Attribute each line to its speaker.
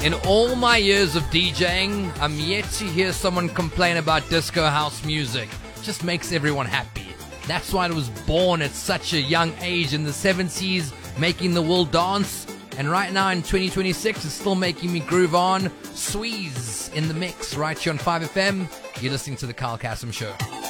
Speaker 1: In all my years of DJing, I'm yet to hear someone complain about disco house music. It just makes everyone happy. That's why it was born at such a young age in the 70s, making the world dance. And right now in 2026, it's still making me groove on. Squeeze in the mix right here on 5FM. You're listening to The Kyle Kassem Show.